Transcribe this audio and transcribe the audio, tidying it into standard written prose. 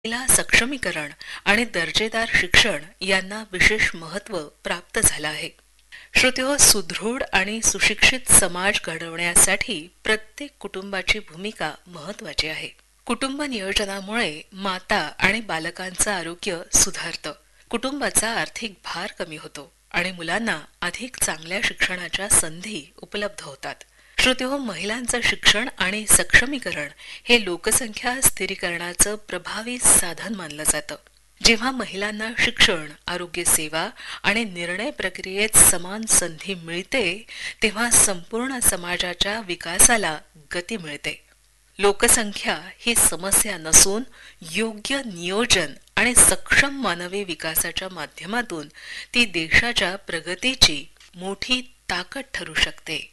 महिला सक्षमीकरण आणि दर्जेदार शिक्षण यांना विशेष महत्त्व प्राप्त झालं आहे. श्रोतेहो, सुदृढ आणि सुशिक्षित समाज घडवण्यासाठी प्रत्येक कुटुंबाची भूमिका महत्त्वाची आहे. कुटुंब नियोजनामुळे माता आणि बालकांचं आरोग्य सुधारतं, कुटुंबाचा आर्थिक भार कमी होतो आणि मुलांना अधिक चांगल्या शिक्षणाच्या संधी उपलब्ध होतात. श्रोतेहो, महिलांचं शिक्षण आणि सक्षमीकरण हे लोकसंख्या स्थिरीकरणाचं प्रभावी साधन मानलं जातं. जेव्हा महिलांना शिक्षण, आरोग्य सेवा आणि निर्णय प्रक्रियेत समान संधी मिळते, तेव्हा संपूर्ण समाजाच्या विकासाला गती मिळते. लोकसंख्या ही समस्या नसून योग्य नियोजन आणि सक्षम मानवी विकासाच्या माध्यमातून ती देशाच्या प्रगतीची मोठी ताकद ठरू शकते.